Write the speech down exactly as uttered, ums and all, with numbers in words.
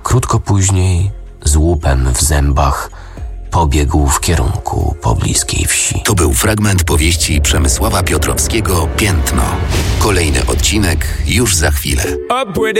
krótko później, z łupem w zębach, pobiegł w kierunku pobliskiej wsi. To był fragment powieści Przemysława Piotrowskiego „Piętno”. Kolejny odcinek już za chwilę.